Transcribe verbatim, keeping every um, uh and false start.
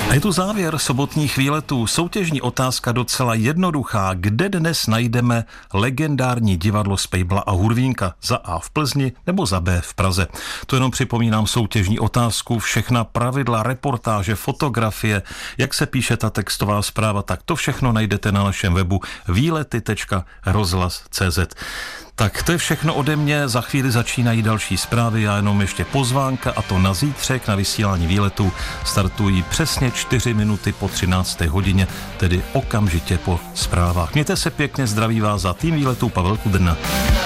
A je tu závěr sobotních výletů. Soutěžní otázka docela jednoduchá. Kde dnes najdeme legendární divadlo Spejbla a Hurvínka? Za A v Plzni nebo za B v Praze? To jenom připomínám soutěžní otázku. Všechna pravidla, reportáže, fotografie, jak se píše ta textová zpráva, tak to všechno najdete na našem webu výlety tečka rozhlas tečka cé zet. Tak to je všechno ode mě, za chvíli začínají další zprávy, já jenom ještě pozvánka, a to na zítřek na vysílání výletu startují přesně čtyři minuty po třinácté hodině, tedy okamžitě po zprávách. Mějte se pěkně, zdraví vás za tým výletů Pavel Kudrna.